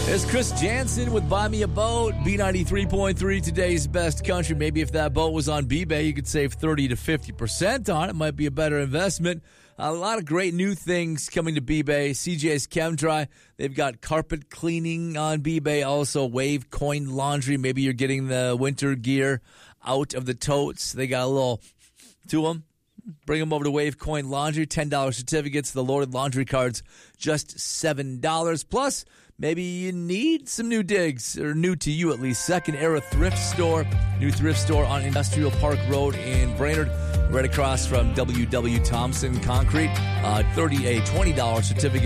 It's Chris Jansen with Buy Me a Boat, B93.3, today's best country. Maybe if that boat was on B-Bay, you could save 30 to 50% on it. Might be a better investment. A lot of great new things coming to B-Bay. CJ's ChemDry. They've got carpet cleaning on B-Bay. Also, Wave Coin Laundry. Maybe you're getting the winter gear out of the totes. They got a little to them. Bring them over to Wave Coin Laundry. $10 certificates. The loaded laundry cards, just $7. Plus, maybe you need some new digs, or new to you at least. Second Era Thrift Store. New thrift store on Industrial Park Road in Brainerd, right across from W.W. Thompson Concrete. $20 certificate